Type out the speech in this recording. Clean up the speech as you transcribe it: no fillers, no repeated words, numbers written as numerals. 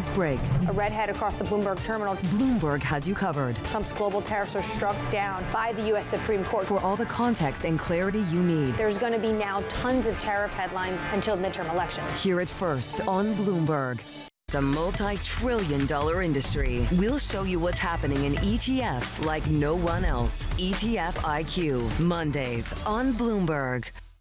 news breaks, A redhead across the Bloomberg terminal. Bloomberg has you covered. Trump's global tariffs are struck down by the U.S. Supreme Court. For all the context and clarity you need, There's going to be now tons of tariff headlines until midterm elections. hear it first on Bloomberg. It's a multi-trillion-dollar industry. We'll show you what's happening in ETFs like no one else. ETF IQ, Mondays on Bloomberg.